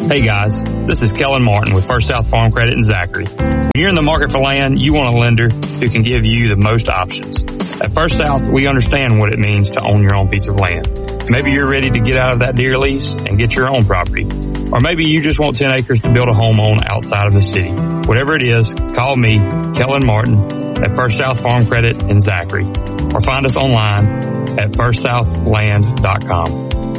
Hey guys, this is Kellen Martin with First South Farm Credit in Zachary. When you're in the market for land, you want a lender who can give you the most options. At First South, we understand what it means to own your own piece of land. Maybe you're ready to get out of that deer lease and get your own property. Or maybe you just want 10 acres to build a home on outside of the city. Whatever it is, call me, Kellen Martin, at First South Farm Credit in Zachary. Or find us online at firstsouthland.com.